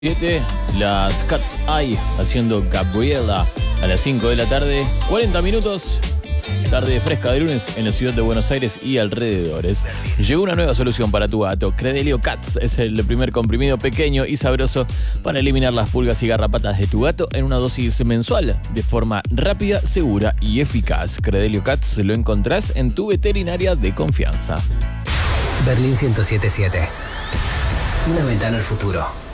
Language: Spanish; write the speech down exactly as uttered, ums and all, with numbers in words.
siete, las Cat's Eye haciendo Gabriela a las cinco de la tarde, cuarenta minutos, tarde fresca de lunes en la ciudad de Buenos Aires y alrededores. Llegó una nueva solución para tu gato. Credelio Cats es el primer comprimido pequeño y sabroso para eliminar las pulgas y garrapatas de tu gato en una dosis mensual, de forma rápida, segura y eficaz. Credelio Cats lo encontrás en tu veterinaria de confianza. Berlín ciento siete punto siete. Una ventana al futuro.